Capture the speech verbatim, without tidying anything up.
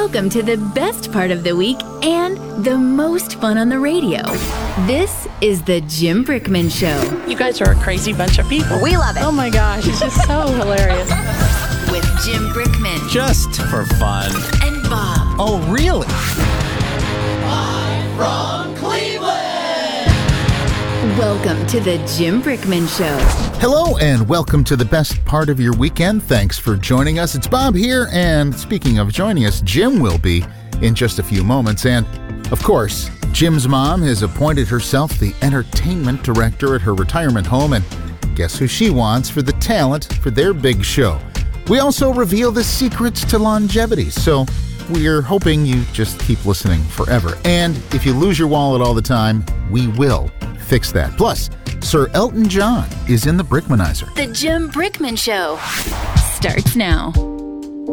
Welcome to the best part of the week and the most fun on the radio. This is the Jim Brickman Show. You guys are a crazy bunch of people. We love it. Oh my gosh, it's just so hilarious. With Jim Brickman. Just for fun. And Bob. Oh, really? Live from Cleveland! Welcome to the Jim Brickman Show. Hello and welcome to the best part of your weekend. Thanks for joining us. It's Bob here, and speaking of joining us, Jim will be in just a few moments. And, of course, Jim's mom has appointed herself the entertainment director at her retirement home, and guess who she wants for the talent for their big show. We also reveal the secrets to longevity, so we're hoping you just keep listening forever. And if you lose your wallet all the time, we will fix that. Plus, Sir Elton John is in the Brickmanizer. The Jim Brickman Show starts now.